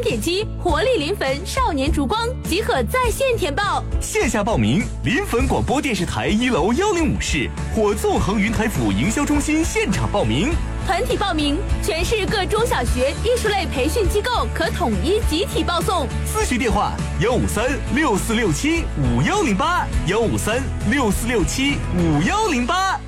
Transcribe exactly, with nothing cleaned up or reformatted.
点击活力临汾少年烛光即可在线填报。 线下报名：临汾广播电视台一楼幺零五室或纵横云台府营销中心现场报名。 团体报名，全市各中小学艺术类培训机构可统一集体报送。 咨询电话：幺五三六四六七五幺零八，幺五三六四六七五幺零八。